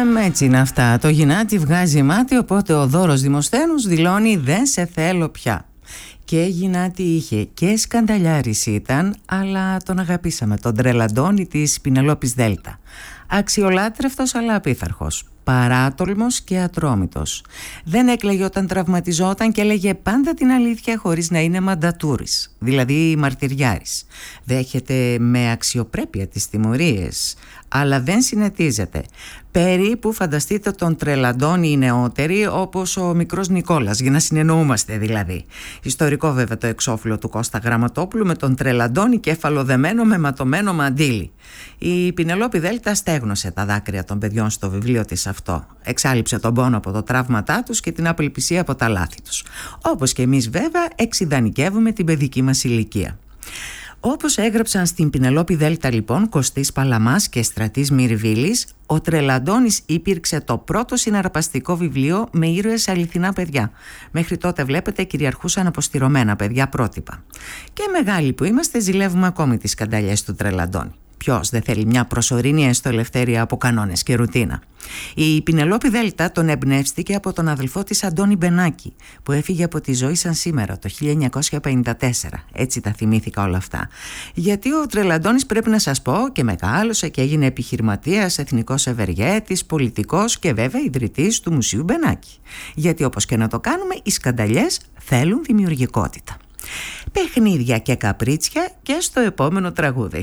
Έτσι είναι αυτά. Το γυνάτι βγάζει μάτι, οπότε ο Δώρος Δημοσθένους δηλώνει «Δεν σε θέλω πια». Και γυνάτι είχε και σκανταλιάρης ήταν, αλλά τον αγαπήσαμε, τον τρελαντώνη της Πινελόπης Δέλτα. Αξιολάτρευτος αλλά απίθαρχος, παράτολμος και ατρόμητος. Δεν έκλαιγε όταν τραυματιζόταν και έλεγε πάντα την αλήθεια χωρίς να είναι μαντατούρης, δηλαδή μαρτυριάρης. Δέχεται με αξιοπρέπεια τις τιμωρίες, αλλά δεν συνετίζεται. Περίπου φανταστείτε τον τρελαντώνη οι νεότεροι, όπως ο μικρός Νικόλας, για να συνεννοούμαστε δηλαδή. Ιστορικό βέβαια το εξώφυλλο του Κώστα Γραμματόπουλου με τον τρελαντώνη κεφαλοδεμένο με ματωμένο μαντίλι. Η Πινελόπη Δέλτα στέγνωσε τα δάκρυα των παιδιών στο βιβλίο της αυτό. Εξάλειψε τον πόνο από το τραύματά τους και την απελπισία από τα λάθη τους. Όπως και εμείς βέβαια εξιδανικεύουμε την παιδική μας ηλικία. Όπως έγραψαν στην Πινελόπη Δέλτα λοιπόν Κωστής Παλαμάς και Στρατής Μυρβίλης, ο Τρελαντώνης υπήρξε το πρώτο συναρπαστικό βιβλίο με ήρωες αληθινά παιδιά. Μέχρι τότε βλέπετε κυριαρχούσαν αποστηρωμένα παιδιά πρότυπα. Και μεγάλοι που είμαστε ζηλεύουμε ακόμη τις σκανταλιές του Τρελαντώνη. Ποιος δεν θέλει μια προσωρινή έστω ελευθερία από κανόνες και ρουτίνα. Η Πινελόπη Δέλτα τον εμπνεύστηκε από τον αδελφό της Αντώνη Μπενάκη, που έφυγε από τη ζωή σαν σήμερα το 1954. Έτσι τα θυμήθηκα όλα αυτά. Γιατί ο Τρελαντώνης, πρέπει να σας πω, και μεγάλωσε και έγινε επιχειρηματίας, εθνικός ευεργέτης, πολιτικός και βέβαια ιδρυτής του Μουσείου Μπενάκη. Γιατί όπως και να το κάνουμε, οι σκανταλιές θέλουν δημιουργικότητα. Παιχνίδια και καπρίτσια και στο επόμενο τραγούδι.